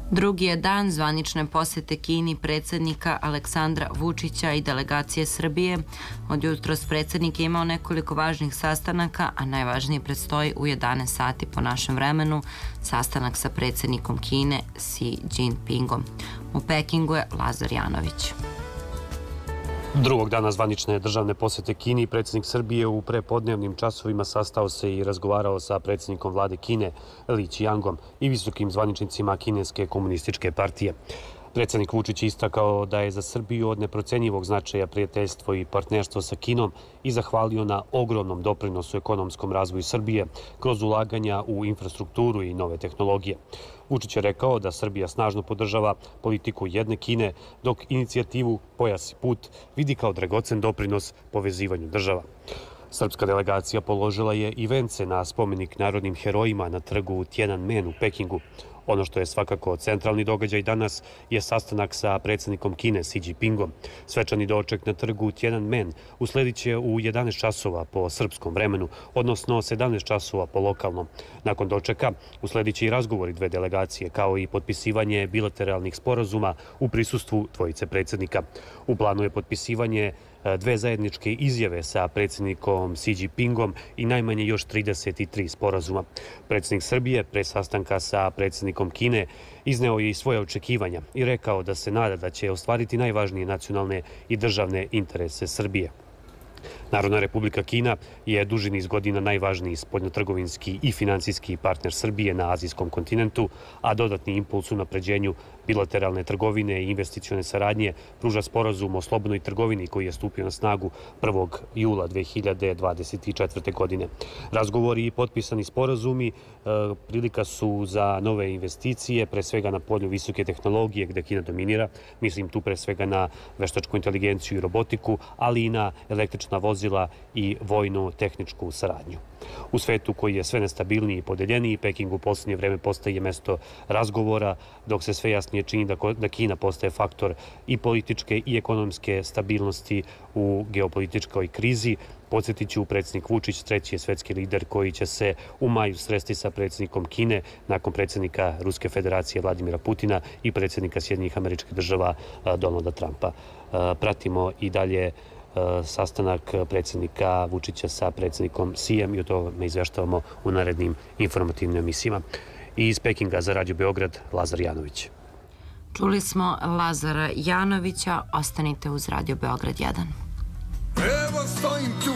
Drugi je dan zvanične posete Kini predsjednika Aleksandra Vučića i delegacije Srbije. Od jutros predsjednik je imao nekoliko važnih sastanaka, a najvažniji predstoji u 11 sati po našem vremenu, sastanak sa predsjednikom Kine Xi Jinpingom. U Pekingu je Lazar Janović. Drugog dana zvanične državne posete Kini predsjednik Srbije u prepodnevnim časovima sastao se i razgovarao sa predsjednikom vlade Kine Li Qiangom i visokim zvaničnicima Kineske komunističke partije. Predsjednik Vučić je istakao da je za Srbiju od neprocenjivog značaja prijateljstvo i partnerstvo sa Kinom i zahvalio na ogromnom doprinosu ekonomskom razvoju Srbije kroz ulaganja u infrastrukturu i nove tehnologije. Vučić je rekao da Srbija snažno podržava politiku jedne Kine, dok inicijativu Pojas i put vidi kao dragocen doprinos povezivanju država. Srpska delegacija položila je i vence na spomenik narodnim herojima na trgu Tiananmen u Pekingu. Ono što je svakako centralni događaj danas je sastanak sa predsjednikom Kine Xi Jinpingom. Svečani doček na trgu Tiananmen usledit će u 11 časova po srpskom vremenu, odnosno 17 časova po lokalnom. Nakon dočeka usledit će i razgovori dve delegacije, kao i potpisivanje bilateralnih sporazuma u prisustvu dvojice predsjednika. U planu je potpisivanje dve zajedničke izjave sa predsjednikom Xi Jinpingom i najmanje još 33 sporazuma. Predsjednik Srbije pre sastanka sa predsjednikom Kine izneo je i svoje očekivanja i rekao da se nada da će ostvariti najvažnije nacionalne i državne interese Srbije. Narodna Republika Kina je duži niz godina najvažniji spoljnotrgovinski i finansijski partner Srbije na azijskom kontinentu, a dodatni impuls u napređenju bilateralne trgovine i investicione saradnje pruža sporazum o slobodnoj trgovini koji je stupio na snagu 1. jula 2024. godine. Razgovori i potpisani sporazumi prilika su za nove investicije, pre svega na polju visoke tehnologije gde Kina dominira, mislim tu pre svega na veštačku inteligenciju i robotiku, ali i na električna vozila i vojnu tehničku saradnju. U svetu koji je sve nestabilniji i podeljeniji, Peking u posljednje vreme postaje mesto razgovora, dok se sve jasnije čini da Kina postaje faktor i političke i ekonomske stabilnosti u geopolitičkoj krizi. Podsjetit ću, predsjednik Vučić treći je svetski lider koji će se u maju sresti sa predsjednikom Kine nakon predsjednika Ruske federacije Vladimira Putina i predsjednika Sjedinjenih Američkih Država Donalda Trumpa. Pratimo i dalje sastanak predsjednika Vučića sa predsjednikom Xijem i o tome izveštavamo u narednim informativnim emisijama. I iz Pekinga za Radio Beograd, Lazar Janović. Čuli smo Lazara Janovića, ostanite uz Radio Beograd 1. Evo stojim tu